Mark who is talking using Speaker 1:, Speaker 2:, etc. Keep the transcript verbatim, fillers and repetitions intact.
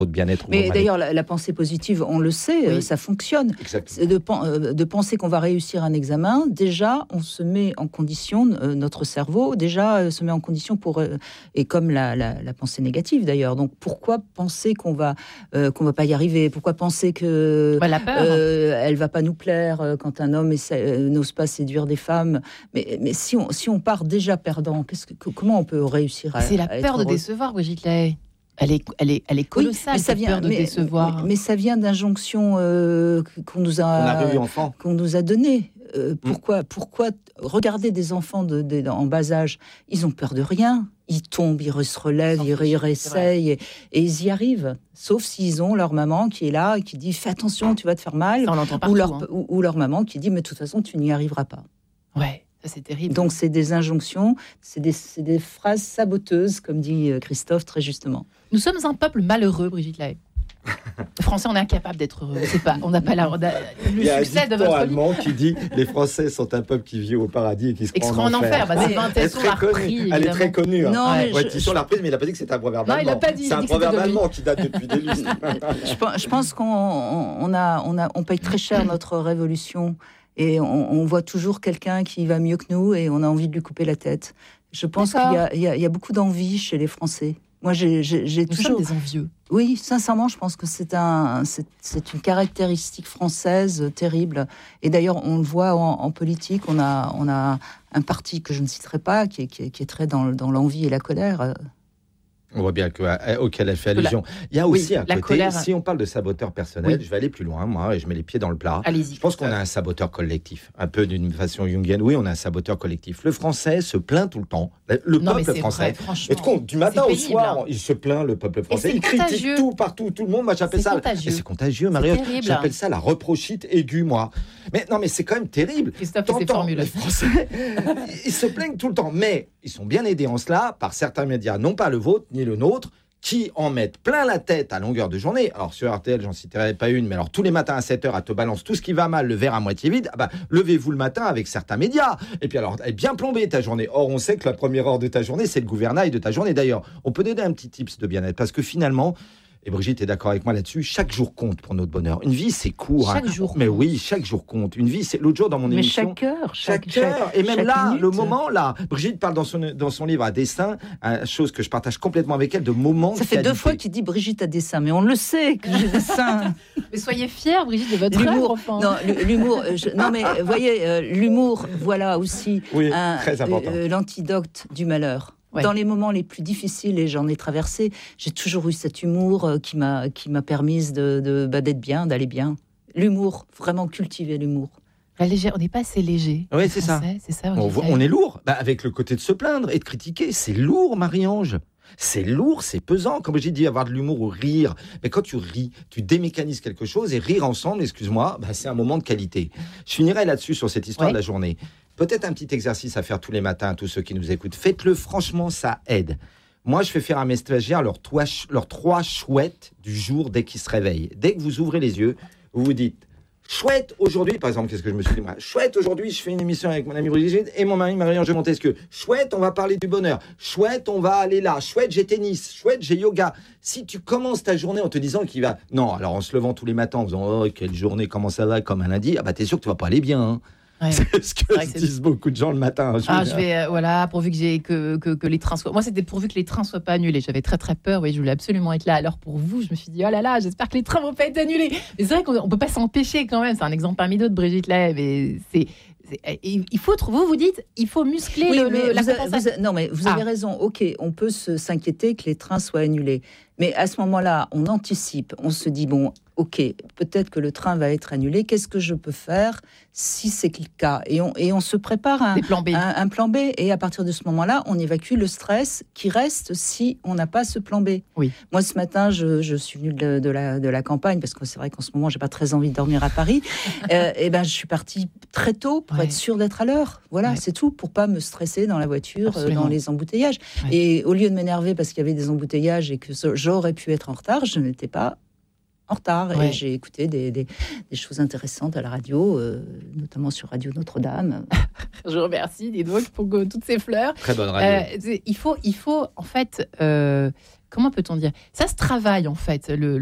Speaker 1: de bien-être.
Speaker 2: Mais d'ailleurs, la, la pensée positive, on le sait, oui. euh, ça fonctionne. C'est de, euh, de penser qu'on va réussir un examen, déjà, on se met en condition, euh, notre cerveau, déjà, euh, se met en condition pour... Euh, et comme la, la, la pensée négative, d'ailleurs. Donc, pourquoi penser qu'on va, euh, qu'on va pas y arriver ? Pourquoi penser que...
Speaker 3: Bah, la peur.
Speaker 2: Euh, elle va pas nous plaire euh, quand un homme essaie, euh, n'ose pas séduire des femmes. Mais, mais si, on, si on part déjà perdant, qu'est-ce que, comment on peut réussir à...
Speaker 3: C'est la
Speaker 2: à
Speaker 3: peur de
Speaker 2: heureux.
Speaker 3: décevoir, Brigitte Lahaie. Elle est, elle est, elle est colossale,
Speaker 2: oui, mais ça vient,
Speaker 3: peur de
Speaker 2: mais,
Speaker 3: décevoir.
Speaker 2: Mais, mais ça vient d'injonctions euh, qu'on nous a,
Speaker 1: qu'on a eu enfant.
Speaker 2: qu'on nous a données. Euh, pourquoi, mm. pourquoi regarder des enfants de, de, en bas âge, ils ont peur de rien. Ils tombent, ils se relèvent, ils, ils réessayent et, et ils y arrivent. Sauf s'ils ont leur maman qui est là et qui dit « fais attention, tu vas te faire mal ». Ou leur, hein. ou, ou leur maman qui dit « mais de toute façon, tu n'y arriveras pas ».
Speaker 3: Ouais. Ça, c'est terrible.
Speaker 2: Donc, c'est des injonctions, c'est des, c'est des phrases saboteuses, comme dit Christophe très justement.
Speaker 3: Nous sommes un peuple malheureux, Brigitte Lahaie. Les Français, on est incapable d'être heureux. C'est pas, on n'a pas la, on a, le succès de votre
Speaker 1: allemand qui dit les Français sont un peuple qui vit au paradis et qui se croit en enfer.
Speaker 3: Bah, c'est Vincent l'a repris.
Speaker 1: Elle est très connue. Hein.
Speaker 2: Non, mais
Speaker 1: ouais,
Speaker 2: je,
Speaker 1: je... l'a reprise, mais il n'a pas dit que c'était un proverbe
Speaker 3: non,
Speaker 1: allemand.
Speaker 3: Il a pas dit,
Speaker 1: c'est un proverbe allemand qui date depuis des lustres.
Speaker 2: je, pense, je pense qu'on on a, on a, on paye très cher notre révolution. Et on, on voit toujours quelqu'un qui va mieux que nous et on a envie de lui couper la tête. Je pense D'accord. qu'il y a, il y a, il y a beaucoup d'envie chez les Français. Moi, j'ai, j'ai, j'ai
Speaker 3: nous
Speaker 2: toujours...
Speaker 3: sommes des envieux.
Speaker 2: Oui, sincèrement, je pense que c'est, un, c'est, c'est une caractéristique française terrible. Et d'ailleurs, on le voit en, en politique. On a, on a un parti que je ne citerai pas, qui est, qui est, qui est très dans, dans l'envie et la colère.
Speaker 1: On voit bien que, auquel elle fait allusion. La... Il y a aussi oui, un côté, colère... si on parle de saboteur personnel, oui. je vais aller plus loin, moi, et je mets les pieds dans le plat.
Speaker 3: Allez-y.
Speaker 1: Je pense qu'on a un saboteur collectif, un peu d'une façon jungienne. Oui, on a un saboteur collectif. Le Français se plaint tout le temps. Le
Speaker 3: non,
Speaker 1: peuple français.
Speaker 3: Vrai, et
Speaker 1: du, coup, du matin au soir, hein. il se plaint, le peuple français. Il critique
Speaker 3: contagieux.
Speaker 1: tout, partout, tout le monde. Moi, j'appelle
Speaker 3: c'est
Speaker 1: ça.
Speaker 3: Contagieux.
Speaker 1: Et c'est contagieux, Marie. J'appelle ça la reprochite aiguë, moi. Mais non, mais c'est quand même terrible.
Speaker 3: Christophe et ses formules.
Speaker 1: Les Français, ils se plaignent tout le temps. Mais ils sont bien aidés en cela par certains médias, non pas le vôtre ni le nôtre, qui en mettent plein la tête à longueur de journée. Alors sur R T L, j'en citerai pas une, mais alors tous les matins à sept heures, elle te balance tout ce qui va mal, le verre à moitié vide. Ah bah, levez-vous le matin avec certains médias. Et puis alors, elle est bien plombée ta journée. Or, on sait que la première heure de ta journée, c'est le gouvernail de ta journée. D'ailleurs, on peut donner un petit tips de bien-être, parce que finalement, et Brigitte est d'accord avec moi là-dessus, chaque jour compte pour notre bonheur. Une vie, c'est court.
Speaker 3: Chaque
Speaker 1: hein.
Speaker 3: jour.
Speaker 1: Mais oui, chaque jour compte. Une vie, c'est l'autre jour dans mon
Speaker 2: Mais
Speaker 1: émission.
Speaker 2: chaque heure.
Speaker 1: Chaque,
Speaker 2: chaque
Speaker 1: heure.
Speaker 2: Chaque,
Speaker 1: et même
Speaker 2: chaque
Speaker 1: là,
Speaker 2: minute.
Speaker 1: le moment là, Brigitte parle dans son, dans son livre à dessin, hein, chose que je partage complètement avec elle, de moments.
Speaker 2: Ça fait
Speaker 1: qualité.
Speaker 2: deux fois qu'il dit Brigitte à dessin, mais on le sait que j'ai des seins.
Speaker 3: Mais soyez fiers, Brigitte, de votre
Speaker 2: l'humour.
Speaker 3: Enfant.
Speaker 2: Non, l'humour. Je, non, mais vous voyez, euh, l'humour, voilà aussi
Speaker 1: oui,
Speaker 2: un,
Speaker 1: très important.
Speaker 2: Euh, l'antidote du malheur. Ouais. Dans les moments les plus difficiles, et j'en ai traversé, j'ai toujours eu cet humour euh, qui m'a qui m'a permise de, de bah, d'être bien, d'aller bien. L'humour, vraiment cultiver l'humour.
Speaker 3: La légère, on n'est pas assez léger.
Speaker 1: Oui, c'est ça.
Speaker 3: c'est ça.
Speaker 1: On, voit, on est lourd. Bah, avec le côté de se plaindre et de critiquer, c'est lourd, Marie-Ange. C'est lourd, c'est pesant. Comme j'ai dit, avoir de l'humour ou rire. Mais quand tu ris, tu démécanises quelque chose et rire ensemble, excuse-moi, bah, c'est un moment de qualité. Je finirai là-dessus sur cette histoire ouais. de la journée. Peut-être un petit exercice à faire tous les matins à tous ceux qui nous écoutent. Faites-le, franchement, ça aide. Moi, je fais faire à mes stagiaires leurs trois, leurs trois chouettes du jour dès qu'ils se réveillent. Dès que vous ouvrez les yeux, vous vous dites « Chouette, aujourd'hui », par exemple, qu'est-ce que je me suis dit moi ? « Chouette, aujourd'hui, je fais une émission avec mon ami Brigitte et mon mari Marie-Ange Montesquieu. Chouette, on va parler du bonheur. Chouette, on va aller là. Chouette, j'ai tennis. Chouette, j'ai yoga. » Si tu commences ta journée en te disant qu'il va... Non, alors en se levant tous les matins en disant « Oh, quelle journée, comment ça va ?» comme un lundi, ah bah t'es sûr que tu vas pas aller bien, hein. Ouais. C'est ce que c'est se disent beaucoup de gens le matin.
Speaker 3: Je ah, je vais, euh, voilà, pourvu que, j'ai, que, que, que les trains soient... Moi, c'était pourvu que les trains soient pas annulés. J'avais très, très peur. Oui, je voulais absolument être là. Alors, pour vous, je me suis dit, oh là là, j'espère que les trains vont pas être annulés. Mais c'est vrai qu'on ne peut pas s'empêcher quand même. C'est un exemple parmi d'autres, Brigitte Lahaie. Mais c'est... Il faut, vous vous dites, il faut muscler oui, le, le, la compensation.
Speaker 2: Vous, non, mais vous avez ah. raison. Ok, on peut se, s'inquiéter que les trains soient annulés. Mais à ce moment-là, on anticipe. On se dit, bon, ok, peut-être que le train va être annulé. Qu'est-ce que je peux faire si c'est le cas ? Et on, et on se prépare un,
Speaker 3: plan B.
Speaker 2: Un, un plan B. Et à partir de ce moment-là, on évacue le stress qui reste si on n'a pas ce plan B.
Speaker 3: Oui.
Speaker 2: Moi, ce matin, je, je suis venue de, de, la, de la campagne, parce que c'est vrai qu'en ce moment, je n'ai pas très envie de dormir à Paris. euh, et ben, je suis partie très tôt pour ouais. être sûre d'être à l'heure. Voilà, ouais. c'est tout, pour pas me stresser dans la voiture, euh, dans les embouteillages. Ouais. Et au lieu de m'énerver parce qu'il y avait des embouteillages et que j'aurais pu être en retard, je n'étais pas en retard. Ouais. Et j'ai écouté des, des, des choses intéressantes à la radio, euh, notamment sur Radio Notre-Dame.
Speaker 3: Je remercie, dis donc, pour toutes ces fleurs.
Speaker 1: Très bonne radio.
Speaker 3: Euh, il, faut, il faut, en fait... Euh, comment peut-on dire ? Ça se travaille en fait. Le,